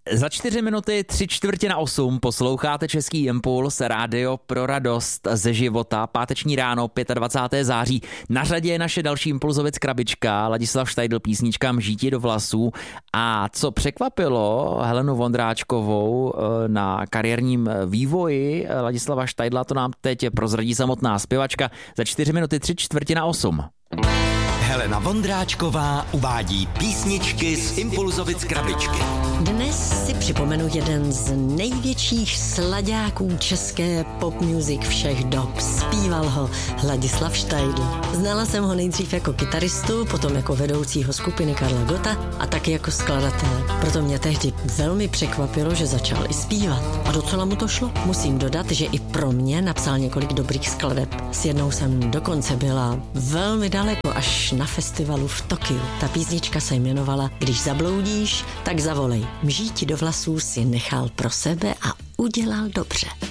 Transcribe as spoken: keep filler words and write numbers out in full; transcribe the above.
Za čtyři minuty, tři čtvrtě na osm posloucháte Český impuls, rádio pro radost ze života, páteční ráno, dvacátého pátého září. Na řadě je naše další impulzovic krabička, Ladislav Štajdl, písnička Mžíti do vlasů. A co překvapilo Helenu Vondráčkovou na kariérním vývoji Ladislava Štajdla, to nám teď prozradí samotná zpěvačka. Za čtyři minuty, tři čtvrtě na osm. Helena Vondráčková uvádí písničky z Impulzovic krabičky. Dnes si připomenu jeden z největších slaďáků české pop music všech dob. Zpíval ho Ladislav Štajdl. Znala jsem ho nejdřív jako kytaristu, potom jako vedoucího skupiny Karla Gotta a taky jako skladatele. Proto mě tehdy velmi překvapilo, že začal i zpívat. A docela mu to šlo. Musím dodat, že i pro mě napsal několik dobrých skladeb. S jednou jsem dokonce byla velmi daleko, až na festivalu v Tokiu. Ta písnička se jmenovala Když zabloudíš, tak zavolej. Mžíti do vlasů si nechal pro sebe a udělal dobře.